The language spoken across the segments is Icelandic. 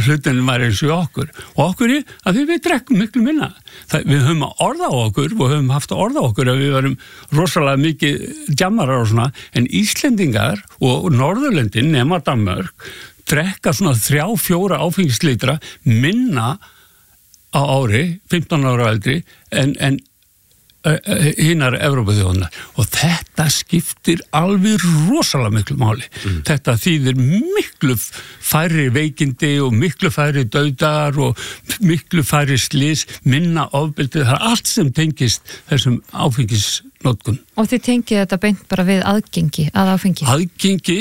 hlutin var eins og okkur að við drekkum miklu minna við höfum orða á okkur og höfum haft orða á okkur að við varum rosalega mikið djammarar og svona en Íslendingar og Norðurlöndin nema Danmörk drekka svona 3-4 áfengislítra minna á ári 15 ára eldri en hinnar Evrópuþjóðirnar og þetta skiptir alveg rosalega miklu máli. Þetta þýðir miklu færri veikindi og miklu færri dauðdagar og miklu færri slys, minna ofbeldi, það allt sem tengist þessum áfengisnotkun. Og þið tengið þetta beint bara við aðgengi að áfengi? Aðgengi,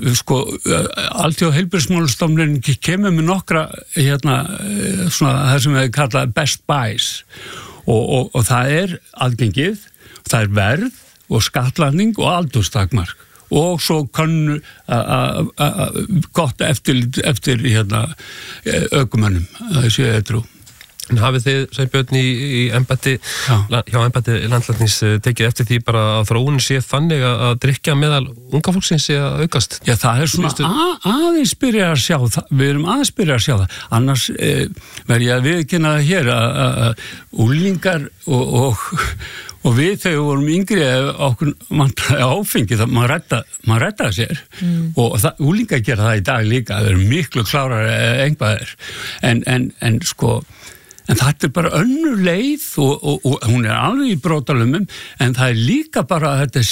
Alþjóðaheilbrigðismálastofnunin kemur með nokkra svona það sem við kalla best buys og það aðgengið, það verð og skattlagning og aldurstakmark og svo kannu gott eftir ökumönnum að þessu edrú. En hafið þið, Sveinbjörn, í embætti, hjá embætti landlæknis tekið eftir því bara að þróunin sé þannig að drykkja meðal unga fólksins sé að aukast? Já, það svona aðeins byrja að sjá það, við erum aðeins byrja að sjá það, annars verð ég að viðurkenna það hér að úlingar og við þegar við vorum yngri okkur áfengi, maður redda sér og úlingar gera það í dag líka, það eru miklu klárar einhvað en en þetta bara önnur leið og hún alveg í brotalumum en það líka bara að þetta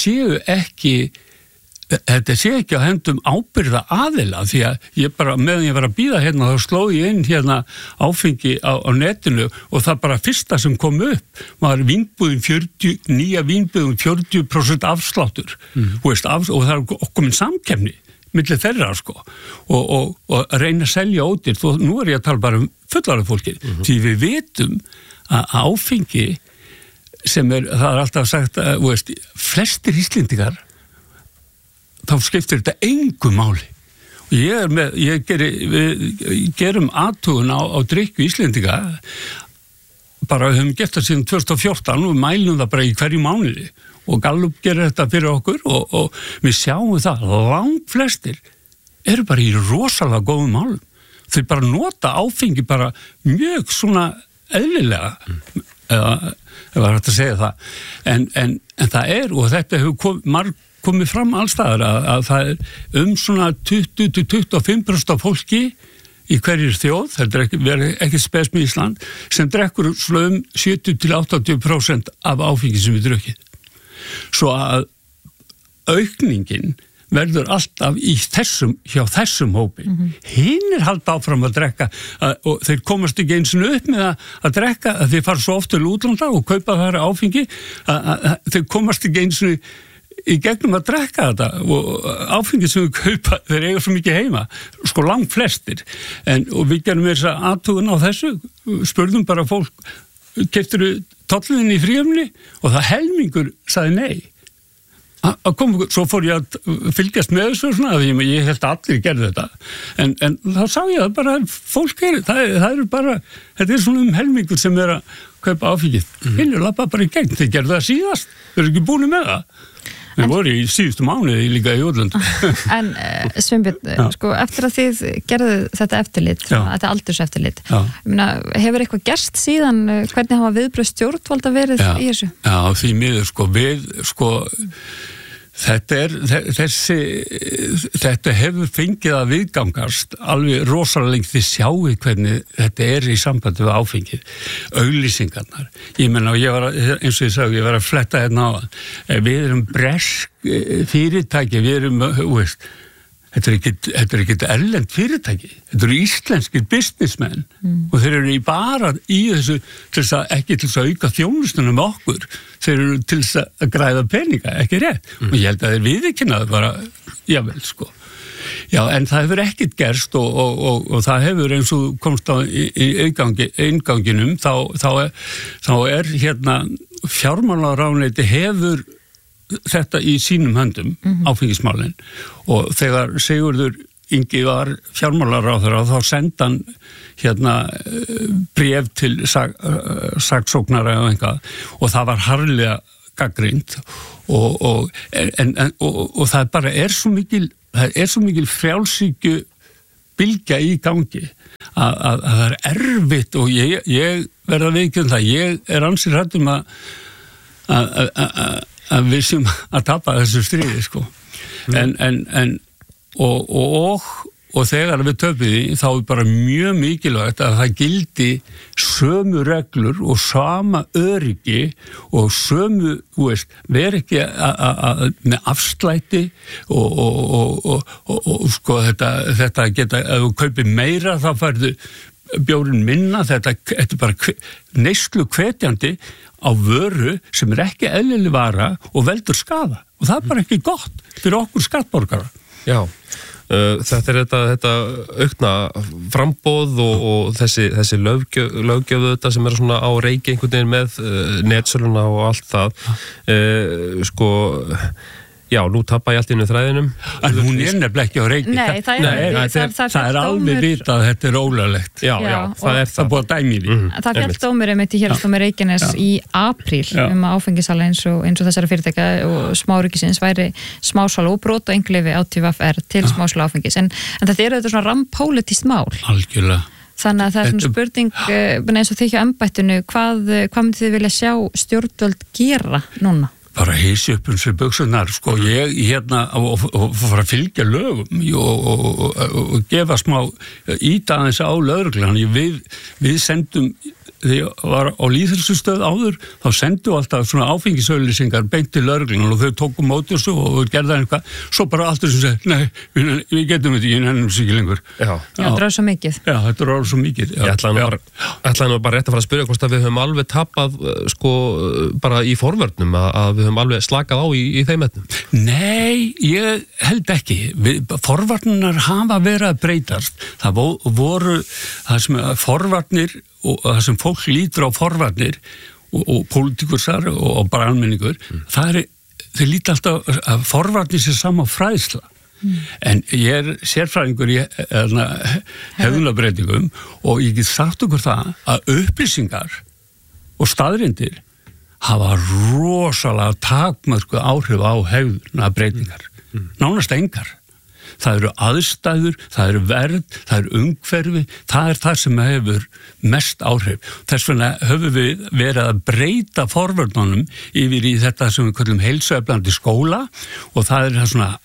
sé ekki á hendum ábyrgða aðila því að meðan ég var að bíða hérna þá sló ég inn hérna áfengi á netinu og það bara fyrsta sem kom upp var nýja vínbúðin 40% afsláttur og það er komin samkeppni milli þeirra og reyna að selja ódýrt og nú ég að tala bara fullara fólki því við vitum að áfengi sem það alltaf sagt flestir Íslendingar þá skiptir þetta engu máli og við gerum athugun á drykkju Íslendinga bara höfum gert það síðan 2014 og mælum það bara í hverju mánuði og Gallup gerir þetta fyrir okkur og við sjáum það langt flestir eru bara í rosalega góðum málum. Þau bara nota áfengi bara mjög svona eðlilega ef var hægt að segja það. En það og þetta hefur komið fram allstaðar að það svona 20-25% af fólki í hverjir þjóð, það ekki spes með Ísland, sem drekkur slöum 70-80% af áfengi sem við drukkið. Svo að aukningin verður alltaf hjá þessum hópi. Hinir halda áfram að drekka og þeir komast ekki eins og upp með að drekka að þeir fara svo oft til útlanda og kaupa þar áfengi að þeir komast ekki eins og í gegnum að drekka þetta og áfengi sem við kaupa, þeir eiga svo mikið heima langt flestir og við gerum þess að athugun á þessu spurðum bara fólk keyptirðu tolluðin í fríöfni og það helmingur sagði nei svo fór ég að fylgjast með þessu svona því ég held að allir gerðu þetta en þá sá ég að bara fólk það eru bara þetta svona helmingur sem að kaupa áfengið vilja lappa bara í gegn, þeir gerðu það síðast þeir eru ekki búin með það við voru í síðustu mánuði líka í Útlandi. En Sveinbjörn, eftir að þið gerðu þetta eftirlit, þetta aldurseftirlit, hefur eitthvað gerst síðan, hvernig hafa viðbrögð stjórnvalda verið í þessu? Já, því miður, þetta hefur fengið að viðgangast alveg rosalega lengt þið sjáu hvernig þetta í sambandi við áfengið auglýsingarnar, ég meina og eins og ég sagði, ég var að fletta hérna á við erum bresk fyrirtæki, við erum þetta er ekkert erlend fyrirtæki, þetta eru íslenskir businessmenn og þeir eru bara í þessu ekki til þess að auka þjónustuna með okkur, þeir eru til þess að græða peninga, ekki rétt og ég held að þeir viðurkenna bara, jável Já, en það hefur ekkert gerst og það hefur eins og komst á innganginum þá hérna fjármálaráðuneyti hefur þetta í sínum höndum áfengismálin og þegar Sigurður Ingi var fjármálaráðherra þá sendi hann hérna bréf til saksóknara og eitthvað og það var harðlega gagnrýnt og það bara svo mikil frjálshyggju bylgja í gangi að það erfitt og ég verða viðkjörn það, ég ansið hrættum að við sem að tapa þessu stríði, sko. Og þegar við töpum því, þá bara mjög mikilvægt að það gildi sömu reglur og sama öryggi og sömu, veri ekki með afslætti og sko þetta geta, ef þú kaupir meira þá færðu bjórinn minna, þetta er bara neyslu hvetjandi á vöru sem ekki eðlileg vara og veldur skaða og það er bara ekki gott fyrir okkur skattborgara. Já. Þetta er þetta aukna framboð og þessi löggjöf þetta sem er svona á reiki einhvern veginn með netsöluna og allt það sko já, nú tappa ég allt inn í þræðinum en hún er nefnilega ekki á reiki. Nei, það er alveg vita að þetta er ólöglegt. Já, það er búið að dæmi því. Það féll dómur einmitt í Héraðsdómi Reykjaness í apríl að áfengisala eins og þessara fyrirtækja og smáríkisins væri smásala og brot og einhverleifi ÁTVR til smásala áfengis en þetta er auðvitað svona rampólitískt mál. Algjörlega. Þannig að það er svona spurning eins og þið hjá embættinu, hvað myndið þið vilja sjá stjórnvöld gera núna? Bara hýsi upp sér buksunar, sko, ég og fara að fylgja lögum og gefa smá íta aðeins á lögreglan. Við sendum, þegar ég var á lýðheilsustöð áður, þá sendum alltaf svona áfengisauglýsingar beint til lögreglan og þau tóku móti þessu og gerða eitthvað, svo bara allt þessum segi, nei, við getum þetta, ég nefnum þessu ekki lengur. Já, þetta er svo mikið. Já, þetta er svo mikið. Ég ætlaði nú bara rétt að fara að spyrja hvort að við höfum alveg tapað, sko, bara í forvörnum að við höfum alveg slakað á í þeim etnum. Nei, ég held ekki. Forvarnirnar hafa verið að breytast. Það voru það sem forvarnir og það sem fólk lítur á forvarnir og politikursar og bara almenningur, þeir líti alltaf að forvarnir sér sama fræðsla. En ég er sérfræðingur í hegðunarbreytingum og ég get sagt okkur það að upplýsingar og staðreyndir hafa rosalega takmörku áhrif á hegðunarbreytingar. Nánast engar. Það eru aðstæður, það eru verð, það eru umhverfi, það er það sem hefur mest áhrif. Þess vegna höfum við verið að breyta forvörnunum yfir í þetta sem við kallum heilsueflandi skóla og það er það svona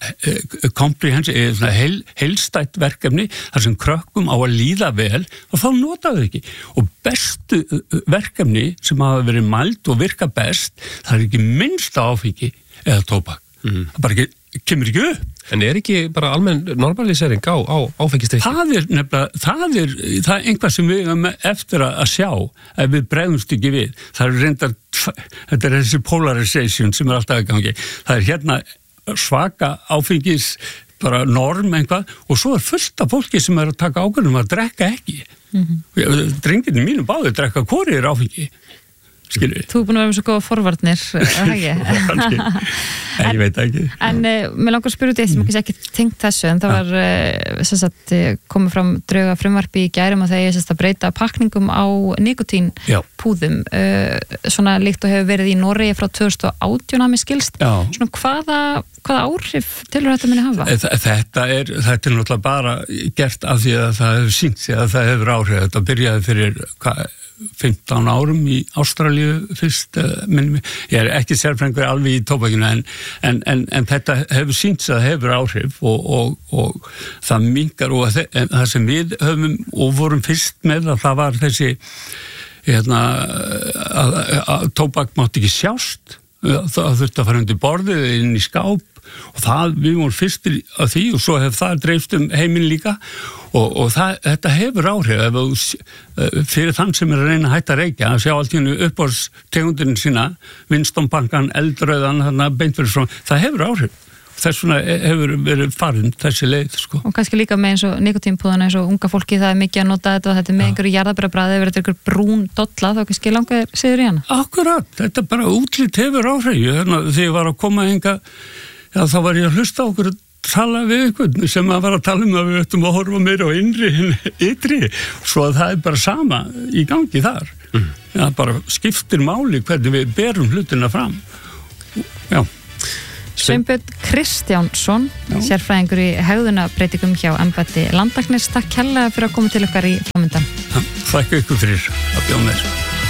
heilstætt verkefni þar sem krökkum á að líða vel og þá nota þau ekki. Og bestu verkefni sem hafa verið mæld og virka best, það er ekki minnsta áfengi eða tóbak. Það bara kemur ekki upp. En er ekki bara almenn normalisering á áfengisdrykki? Það er einhvað sem við erum eftir að sjá ef við bregðumst ekki við. Það er reyndar, þetta er þessi polarization sem er alltaf að gangi. Það er hérna svaka áfengis bara norm einhvað og svo er fullt af fólki sem er að taka ákvörðum að drekka ekki. Drengirnir mínum báður drekka hvorir áfengi. Skilur. Þú er búin að vera með svo góða forvarnir, ekki? Ég veit ekki. En mér langar að spyrja út í eitt sem ekki tengt þessu, en það var komið fram drauga frumvarpi í gær að það að breyta pakningum á nikotínpúðum, svona líkt og hefur verið í Noregi frá 2018 að mér skilst. Svona hvaða áhrif tilur þetta muni hafa? Þetta er náttúrulega bara gert af því að það hefur sýnt sig að það hefur áhrif. Þetta byrjaði fyrir 15 árum í Ástralíu fyrst, ég er ekki sérfræðingur alveg í tóbakinu en þetta hefur sýnt sig að það hefur áhrif og það minnkar og það sem við höfum og vorum fyrst með að það var þessi að tóbak mátti ekki sjást, það þurfti að fara undir borðið inn í skáp og við vorum fyrstir af því og svo hefur það dreifst heiminn líka og þetta hefur áhrif fyrir þann sem er að reyna að hætta að reykja að sjá allt í hennu uppáhaldstegundin sína Winston-bankan, eldröðan þarna beint fyrir frá, það hefur áhrif þess vegna hefur verið farin þessi leið sko. Og kannski líka með eins og nikotínpúðana eins og unga fólki, það er mikið að nota þetta og þetta er með einhverju jarðaberabræði yfir þetta einhver brún dolla, þá kannski langar siður í hana. Akkurat, þetta bara útlit hefur áhrif þegar ég var að koma hinga þá var ég að hlusta okkur að tala við einhvern sem að var að tala að við ættum að horfa meira á innri en ytri svo að það er bara sama í gangi þar. Það bara skiptir máli hvernig við berum hlutina fram. Já. Sveinbjörn Kristjánsson, sérfræðingur í hegðunarbreytingum hjá embætti landlæknis. Takk kærlega fyrir að koma til okkar í framöndan. Þakka ykkur fyrir að bjóða mér.